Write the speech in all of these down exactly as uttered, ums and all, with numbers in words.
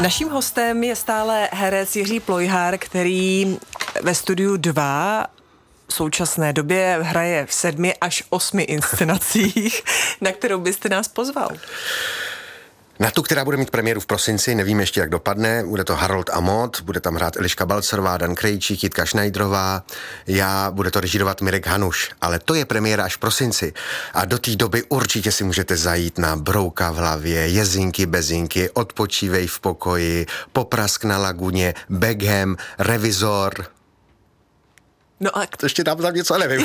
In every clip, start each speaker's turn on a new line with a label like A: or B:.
A: Naším hostem je stále herec Jiří Plojhar, který ve studiu dva v současné době hraje v sedmi až osmi inscenacích, na kterou byste nás pozval.
B: Na tu, která bude mít premiéru v prosinci, nevím ještě, jak dopadne. Bude to Harold a Maude, bude tam hrát Eliška Balcarová, Dan Krejčík, Jitka Šnajdrová, já, bude to režírovat Mirek Hanuš, ale to je premiéra až v prosinci. A do té doby určitě si můžete zajít na Brouka v hlavě, Jezinky bezinky, Odpočívej v pokoji, Poprask na laguně, Beckham, Revizor.
A: No a
B: to ještě dám tam něco, nevím.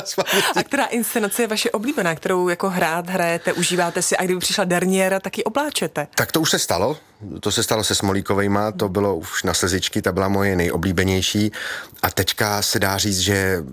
A: A která inscenace je vaše oblíbená, kterou jako hrát hrajete, užíváte si a kdyby přišla derniéra, tak ji obláčete?
B: Tak to už se stalo. To se stalo se Smolíkovejma, to bylo už na Slzičky, ta byla moje nejoblíbenější. A teďka se dá říct, že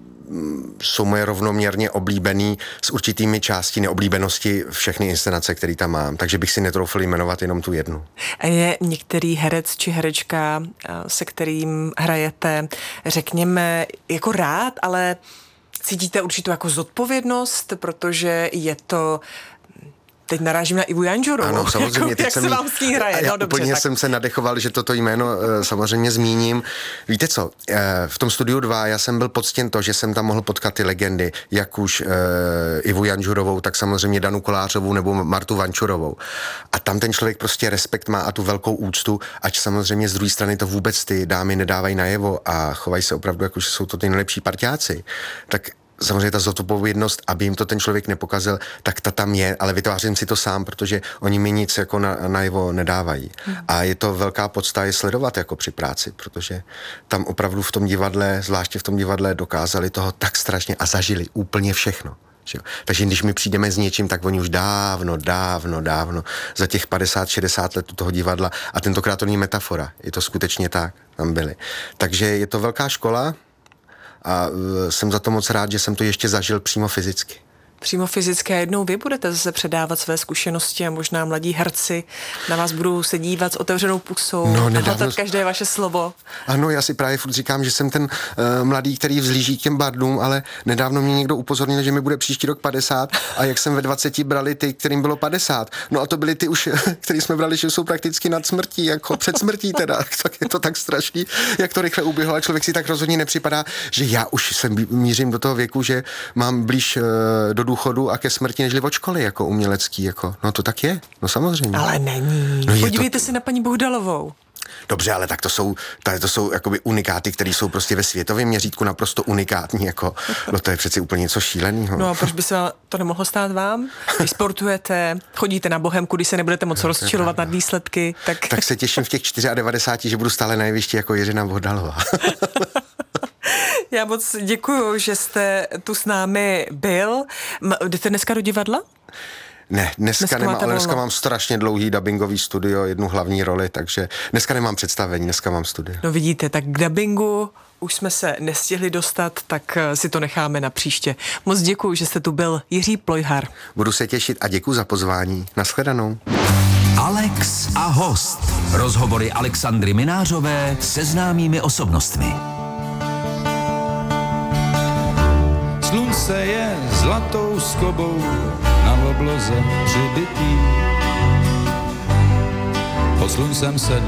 B: jsou moje rovnoměrně oblíbený s určitými části neoblíbenosti všechny inscenace, které tam mám. Takže bych si netroufl jmenovat jenom tu jednu.
A: A je některý herec či herečka, se kterým hrajete, řekněme, jako rád, ale cítíte určitou jako zodpovědnost, protože je to... Teď narážím na Ivu Janžurovou.
B: Ano, samozřejmě.
A: Jako, jak se vám s ní hraje.
B: Já
A: no, dobře,
B: úplně
A: tak.
B: jsem se nadechoval, že toto jméno e, samozřejmě zmíním. Víte co, e, v tom studiu dva já jsem byl poctěn to, že jsem tam mohl potkat ty legendy, jak už e, Ivu Janžurovou, tak samozřejmě Danu Kolářovou nebo Martu Vančurovou. A tam ten člověk prostě respekt má a tu velkou úctu, ať samozřejmě z druhé strany to vůbec ty dámy nedávají najevo a chovají se opravdu jako, že jsou to ty nejlepší parťáci. Tak samozřejmě ta zodpovědnost, aby jim to ten člověk nepokazil, tak ta tam je, ale vytvářím si to sám, protože oni mi nic jako na, najevo nedávají. Hmm. A je to velká podsta je sledovat jako při práci, protože tam opravdu v tom divadle, zvláště v tom divadle, dokázali toho tak strašně a zažili úplně všechno. Že? Takže když my přijdeme s něčím, tak oni už dávno, dávno, dávno za těch padesát šedesát let toho divadla a tentokrát to není metafora, je to skutečně tak, tam byli. Takže je to velká škola, a jsem za to moc rád, že jsem to ještě zažil přímo fyzicky.
A: Přímo fyzicky a jednou vy budete zase předávat své zkušenosti a možná mladí herci na vás budou se dívat s otevřenou pusou no, a hledat každé vaše slovo.
B: Ano, já si právě furt říkám, že jsem ten uh, mladý, který vzlíží k těm bardům, ale nedávno mě někdo upozornil, že mi bude příští rok padesát a jak jsem ve dvaceti brali ty, kterým bylo padesát. No a to byly ty už, který jsme brali, že jsou prakticky nad smrtí, jako před smrtí teda. Tak je to tak strašný, jak to rychle uběhlo a člověk si tak rozhodně nepřipadá, že já už se mířím do toho věku, že mám blíž uh, do důchodu a ke smrti nežli od školy jako umělecký, jako, no to tak je, no samozřejmě.
A: Ale není. No podívejte to... si na paní Bohdalovou.
B: Dobře, ale tak to jsou, to jsou jakoby unikáty, které jsou prostě ve světovém měřítku naprosto unikátní, jako, no to je přeci úplně něco šíleného.
A: No a proč by se to nemohlo stát vám? Vy sportujete, chodíte na Bohemku, když se nebudete moc rozčilovat nad výsledky, tak...
B: Tak se těším v těch devadesáti čtyřech, že budu stále na jevišti jako Jiřina Bohdalová.
A: Já moc děkuju, že jste tu s námi byl. Jdete dneska do divadla?
B: Ne, dneska, dneska nemám, ale dneska mám strašně dlouhý dabingový studio, jednu hlavní roli, takže dneska nemám představení, dneska mám studio.
A: No vidíte, tak k dabingu už jsme se nestihli dostat, tak si to necháme na příště. Moc děkuju, že jste tu byl, Jiří Plojhar.
B: Budu se těšit a děkuju za pozvání. Nashledanou.
C: Alex a host. Rozhovory Alexandry Minářové se známými osobnostmi.
D: Slunce je zlatou skobou na obloze přibitý. Pod sluncem se